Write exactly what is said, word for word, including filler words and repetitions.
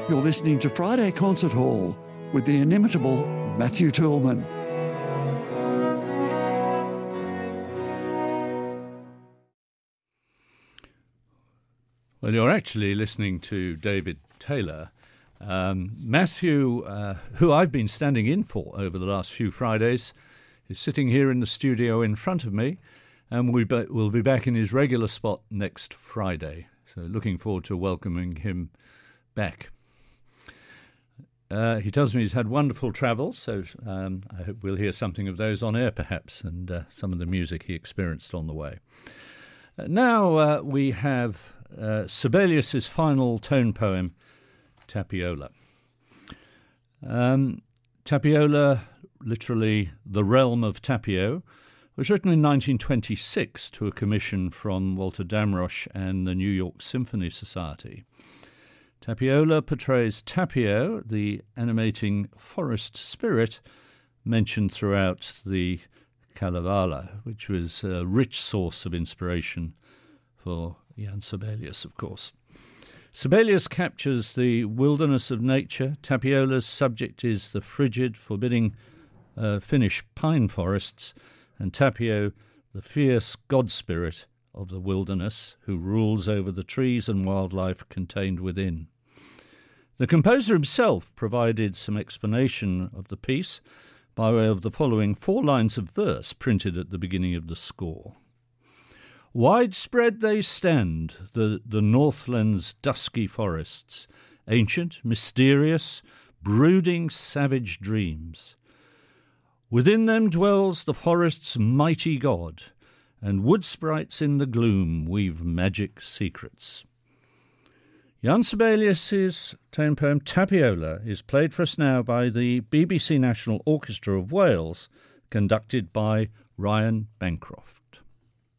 You're listening to Friday Concert Hall with the inimitable Matthew Toolman. Well, you're actually listening to David Taylor. Um, Matthew, uh, who I've been standing in for over the last few Fridays, is sitting here in the studio in front of me, and we be- will be back in his regular spot next Friday. So looking forward to welcoming him back. Uh, he tells me he's had wonderful travels, so um, I hope we'll hear something of those on air perhaps, and uh, some of the music he experienced on the way. Uh, now uh, we have uh, Sibelius's final tone poem, Tapiola. Um, Tapiola, literally the realm of Tapio, was written in nineteen twenty-six to a commission from Walter Damrosch and the New York Symphony Society. Tapiola portrays Tapio, the animating forest spirit mentioned throughout the Kalevala, which was a rich source of inspiration for Jan Sibelius, of course. Sibelius captures the wilderness of nature. Tapiola's subject is the frigid, forbidding uh, Finnish pine forests, and Tapio, the fierce god-spirit of the wilderness, who rules over the trees and wildlife contained within. The composer himself provided some explanation of the piece by way of the following four lines of verse printed at the beginning of the score. Widespread they stand, the, the Northland's dusky forests, ancient, mysterious, brooding savage dreams. Within them dwells the forest's mighty god, and wood sprites in the gloom weave magic secrets. Jan Sibelius's tone poem Tapiola is played for us now by the B B C National Orchestra of Wales, conducted by Ryan Bancroft.